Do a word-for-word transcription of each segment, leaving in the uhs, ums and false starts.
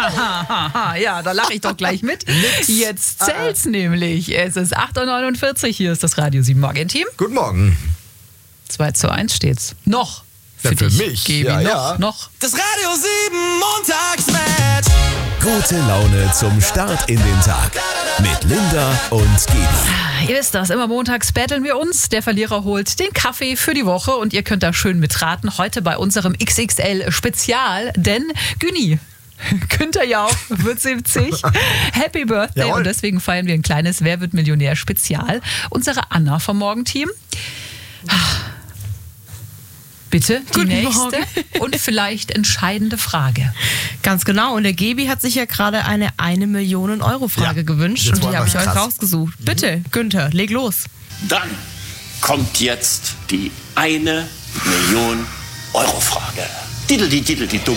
Ja, da lache ich doch gleich mit. Jetzt zählt's nämlich. Es ist acht Uhr neunundvierzig, hier ist das Radio sieben Morgen-Team. Guten Morgen. zwei zu eins steht's. Noch. Für, Ja, für dich, mich. Gaby. Ja, noch, ja. noch. Das Radio sieben Montagsmatch. Gute Laune zum Start in den Tag mit Linda und Gaby. Ihr wisst das, immer montags battlen wir uns. Der Verlierer holt den Kaffee für die Woche und ihr könnt da schön mitraten. Heute bei unserem X X L-Spezial, denn Güni, Günther Jauch wird siebzig. Happy Birthday. Jawohl. Und deswegen feiern wir ein kleines Wer wird Millionär-Spezial. Unsere Anna vom Morgenteam. Bitte, die Guten nächste Morgen. und vielleicht entscheidende Frage. Ganz genau. Und der Gebi hat sich ja gerade eine eine Million Euro Frage Ja, gewünscht. jetzt Und die wollen habe ich wir's. euch Krass. rausgesucht. Bitte, Günther, leg los. Dann kommt jetzt die eine Million Euro Frage. Diddeli, diddeli, dumm.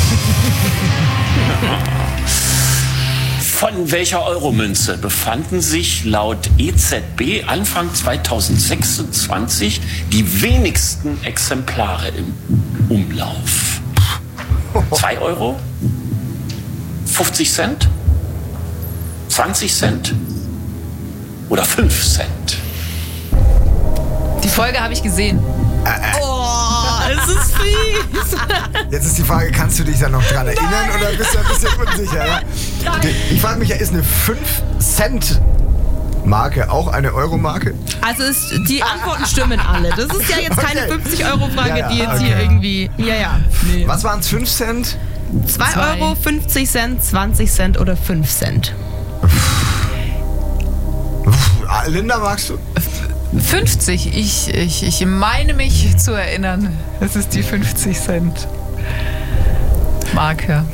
Von welcher Euromünze befanden sich laut E Z B Anfang zweitausendsechsundzwanzig die wenigsten Exemplare im Umlauf? zwei Euro? fünfzig Cent? zwanzig Cent? Oder fünf Cent? Die Folge habe ich gesehen. Oh, es ist fies. Jetzt ist die Frage, kannst du dich da noch dran erinnern oder bist du ein bisschen unsicher? Ja? Ich frage mich ja, ist eine fünf Cent Marke auch eine Euro-Marke? Also ist, die Antworten stimmen alle. Das ist ja jetzt keine Okay. fünfzig Euro Frage, Ja, ja, die jetzt okay. hier irgendwie... Ja, ja. Nee. Was waren es? fünf Cent? zwei Zwei. Euro, fünfzig Cent, zwanzig Cent oder fünf Cent? Ah, Linda, magst du? fünfzig. Ich, ich, ich meine mich zu erinnern, es ist die fünfzig Cent Marke.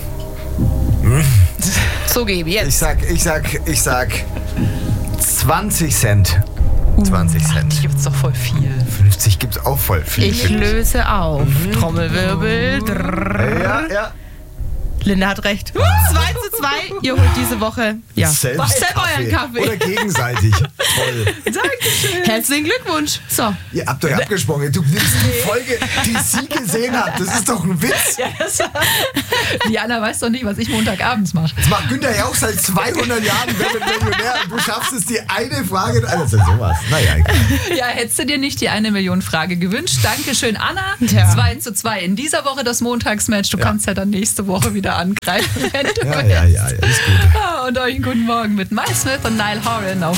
So, Gebi, Ich jetzt. sag, ich sag, ich sag zwanzig Cent. zwanzig Cent. Die gibt's doch voll viel. fünfzig gibt's auch voll viel. Ich löse auf. Trommelwirbel. Drrrr. Ja, ja. Linda hat recht. zwei zu zwei. Ihr holt diese Woche ja. Selbst Selber euren Kaffee. Oder gegenseitig. Toll. Dankeschön. Herzlichen Glückwunsch. So. Ihr habt euch abgesprochen. Du nimmst die Folge, die sie gesehen hat. Das ist doch ein Witz. Die Anna weiß doch nicht, was ich montagabends mache. Das macht Günther ja auch seit zweihundert Jahren. Wer wird Millionär? Und du schaffst es, die eine Frage... Also sowas. Naja, egal. Ja, hättest du dir nicht die eine Million Frage gewünscht? Dankeschön, Anna. Ja. zwei zu zwei in dieser Woche das Montagsmatch. Du Ja. kannst ja dann nächste Woche wieder angreifen, wenn du Ja, willst. ja, ja, ja, ist gut. Ah, und euch einen guten Morgen mit Mike Smith und Niall Horan auf